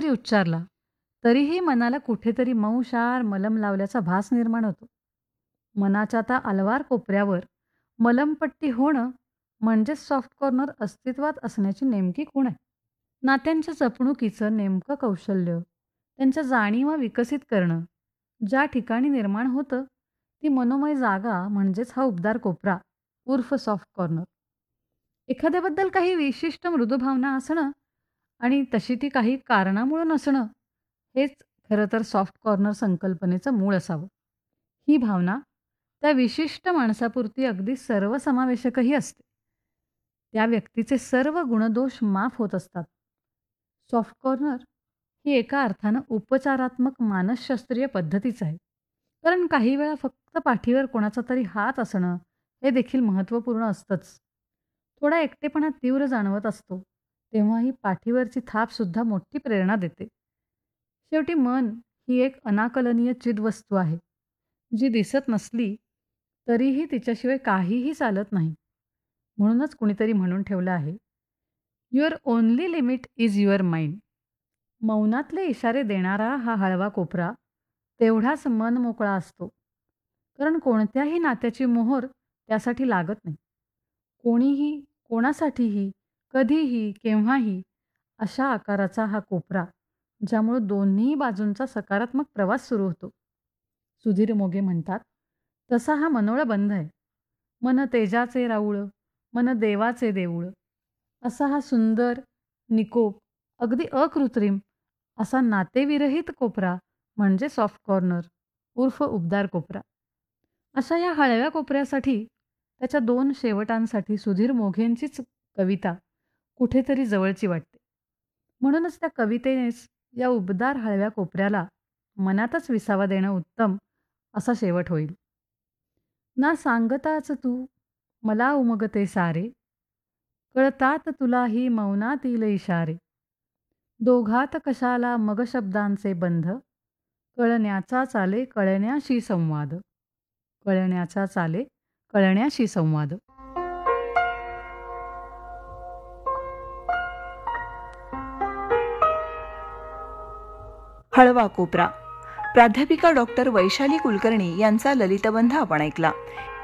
जरी उच्चारला तरीही मनाला कुठेतरी मऊशार मलम लावल्याचा भास निर्माण होतो. मनाच्या त्या अलवार कोपऱ्यावर मलमपट्टी होणं म्हणजेच सॉफ्ट कॉर्नर अस्तित्वात असण्याची नेमकी खूण आहे. नात्यांच्या जपणुकीचं नेमकं कौशल्य, त्यांच्या जाणीवा विकसित करणं ज्या ठिकाणी निर्माण होतं ती मनोमय जागा म्हणजेच हा उबदार कोपरा उर्फ सॉफ्ट कॉर्नर. एखाद्याबद्दल काही विशिष्ट मृदू भावना असणं आणि तशी ती काही कारणामुळं नसणं हेच खरं तर सॉफ्ट कॉर्नर संकल्पनेचं मूळ असावं. ही भावना त्या विशिष्ट माणसापुरती अगदी सर्वसमावेशकही असते. त्या व्यक्तीचे सर्व गुणदोष माफ होत असतात. सॉफ्ट कॉर्नर ही एका अर्थानं उपचारात्मक मानसशास्त्रीय पद्धतीच आहे. कारण काही वेळा फक्त पाठीवर कोणाचा तरी हात असणं हे देखील महत्त्वपूर्ण असतंच. थोडा एकटेपणा तीव्र जाणवत असतो, तेव्हा ही पाठीवरची थापसुद्धा मोठी प्रेरणा देते. शेवटी मन ही एक अनाकलनीय चिदवस्तू आहे, जी दिसत नसली तरीही तिच्याशिवाय काहीही चालत नाही. म्हणूनच कुणीतरी म्हणून ठेवलं आहे, your only limit is your mind. मौनातले इशारे देणारा हा हळवा कोपरा तेवढाच मनमोकळा असतो. कारण कोणत्याही नात्याची मोहोर त्यासाठी लागत नाही. कोणीही, कोणासाठीही, कधीही, केव्हाही अशा आकाराचा हा कोपरा, ज्यामुळे दोन्ही बाजूंचा सकारात्मक प्रवास सुरू होतो. सुधीर मोघे म्हणतात, तसा हा मनोळ बंध आहे. मन तेजाचे राऊळ, मन देवाचे देऊळ. असा हा सुंदर, निकोप, अगदी अकृत्रिम असा नातेविरहित कोपरा म्हणजे सॉफ्ट कॉर्नर उर्फ उबदार कोपरा. अशा या हळव्या कोपऱ्यासाठी, त्याच्या दोन शेवटांसाठी सुधीर मोघेंचीच कविता कुठेतरी जवळची वाटते. म्हणूनच त्या कवितेनेच या उबदार हळव्या कोपऱ्याला मनातच विसावा देणं उत्तम असा शेवट होईल. ना सांगताच तू मला उमगते सारे, कळतात तुलाही मौनातील इशारे. दोघात कशाला मग शब्दांचे बंध, कळण्याचा चाले कळण्याशी संवाद. कळण्याचा चाले कळण्याशी संवाद. हळवा कोपरा. प्राध्यापिका डॉक्टर वैशाली कुलकर्णी यांचा ललितबंध आपण ऐकला.